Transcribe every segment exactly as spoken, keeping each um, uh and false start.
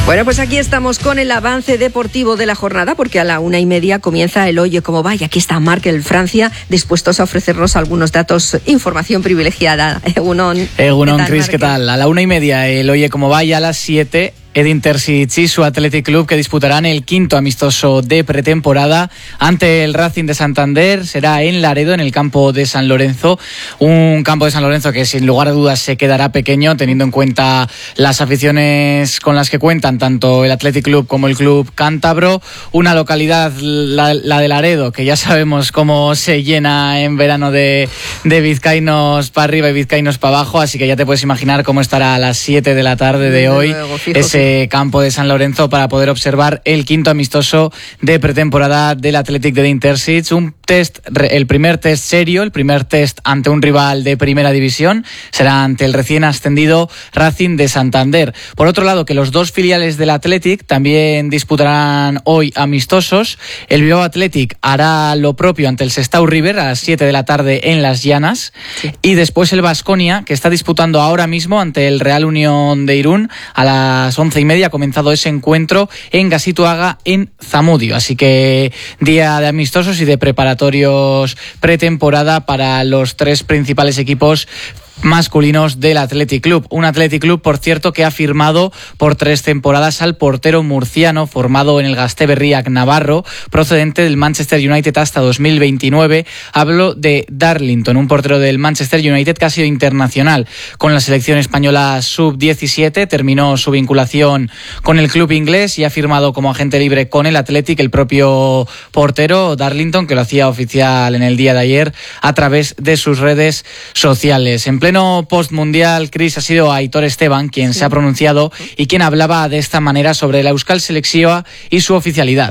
Bueno, pues aquí estamos con el avance deportivo de la jornada, porque a la una y media comienza el Oye Cómo Va, y aquí está Markel Francia, dispuestos a ofrecernos algunos datos, información privilegiada. Egunon. Egunon, Cris, ¿qué tal? A la una y media el Oye Cómo Va, y a las siete... Eddy Intercity y su Athletic Club, que disputarán el quinto amistoso de pretemporada ante el Racing de Santander. Será en Laredo, en el campo de San Lorenzo. Un campo de San Lorenzo que sin lugar a dudas se quedará pequeño, teniendo en cuenta las aficiones con las que cuentan tanto el Athletic Club como el Club Cántabro. Una localidad, la, la de Laredo, que ya sabemos cómo se llena en verano de, de vizcaínos para arriba y vizcaínos para abajo, así que ya te puedes imaginar cómo estará a las siete de la tarde de hoy ese campo de San Lorenzo para poder observar el quinto amistoso de pretemporada del Athletic de Intercity. Un test, el primer test serio, el primer test ante un rival de primera división, será ante el recién ascendido Racing de Santander. Por otro lado, que los dos filiales del Athletic también disputarán hoy amistosos. El Bilbao Athletic hará lo propio ante el Sestao River a las siete de la tarde en Las Llanas, sí. Y después el Baskonia, que está disputando ahora mismo ante el Real Unión de Irún a las once y media. Ha comenzado ese encuentro en Gazituaga, en Zamudio. Así que día de amistosos y de preparatorios pretemporada para los tres principales equipos masculinos del Athletic Club. Un Athletic Club, por cierto, que ha firmado por tres temporadas al portero murciano formado en el Gazteberriak navarro, procedente del Manchester United hasta dos mil veintinueve. Hablo de Darlington, un portero del Manchester United que ha sido internacional con la selección española sub diecisiete, terminó su vinculación con el club inglés y ha firmado como agente libre con el Athletic. El propio portero Darlington, que lo hacía oficial en el día de ayer a través de sus redes sociales. En pleno postmundial, Cris, ha sido Aitor Esteban quien sí. se ha pronunciado y quien hablaba de esta manera sobre la Euskal Selekzioa y su oficialidad.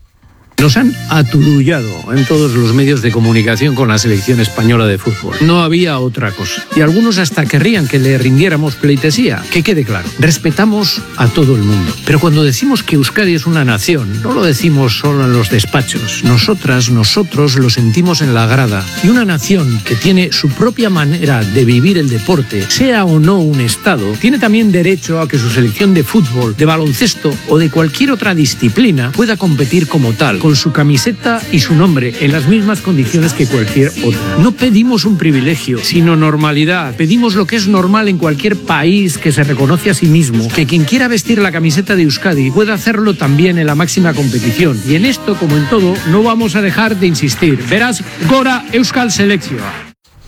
Nos han aturullado en todos los medios de comunicación con la selección española de fútbol. No había otra cosa. Y algunos hasta querrían que le rindiéramos pleitesía. Que quede claro, respetamos a todo el mundo. Pero cuando decimos que Euskadi es una nación, no lo decimos solo en los despachos. Nosotras, nosotros lo sentimos en la grada. Y una nación que tiene su propia manera de vivir el deporte, sea o no un Estado, tiene también derecho a que su selección de fútbol, de baloncesto o de cualquier otra disciplina pueda competir como tal, con su camiseta y su nombre en las mismas condiciones que cualquier otra. No pedimos un privilegio, sino normalidad. Pedimos lo que es normal en cualquier país que se reconoce a sí mismo, que quien quiera vestir la camiseta de Euskadi pueda hacerlo también en la máxima competición. Y en esto, como en todo, no vamos a dejar de insistir. Verás, Gora Euskal Selekzioa.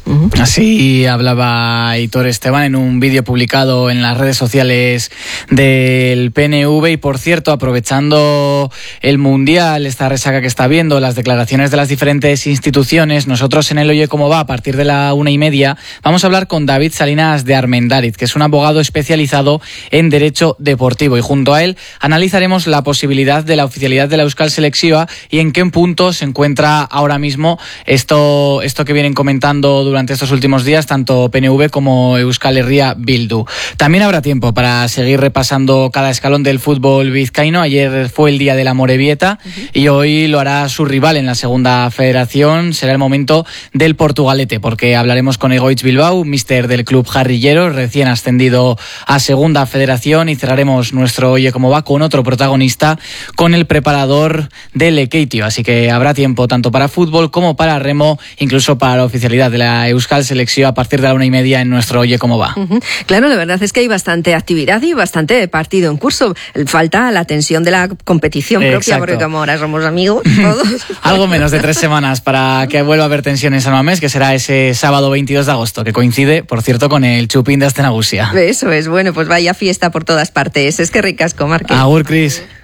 Así hablaba Aitor Esteban en un vídeo publicado en las redes sociales del P N V. Y por cierto, aprovechando el Mundial, esta resaca que está viendo, las declaraciones de las diferentes instituciones, nosotros en el Oye Cómo Va, a partir de la una y media, vamos a hablar con David Salinas de Armendariz, que es un abogado especializado en Derecho Deportivo, y junto a él analizaremos la posibilidad de la oficialidad de la Euskal Selekzioa y en qué punto se encuentra ahora mismo esto, esto que vienen comentando durante durante estos últimos días, tanto P N V como Euskal Herria Bildu. También habrá tiempo para seguir repasando cada escalón del fútbol vizcaíno. Ayer fue el día de la Morevieta uh-huh. y hoy lo hará su rival en la segunda federación. Será el momento del Portugalete, porque hablaremos con Egoitz Bilbao, míster del club jarrillero, recién ascendido a segunda federación, y cerraremos nuestro Oye Cómo Va con otro protagonista, con el preparador del Lekeitio. Así que habrá tiempo tanto para fútbol como para remo, incluso para la oficialidad de la Euskal Selekzioa a partir de la una y media en nuestro Oye Cómo Va. Uh-huh. Claro, la verdad es que hay bastante actividad y bastante partido en curso. Falta la tensión de la competición propia, exacto, porque como ahora somos amigos todos. Algo menos de tres semanas para que vuelva a haber tensión en San Mamés, que será ese sábado veintidós de agosto, que coincide, por cierto, con el Chupín de Astenagusia. Eso es, bueno, pues vaya fiesta por todas partes. Es que ricasco, Marque. Agur, Cris.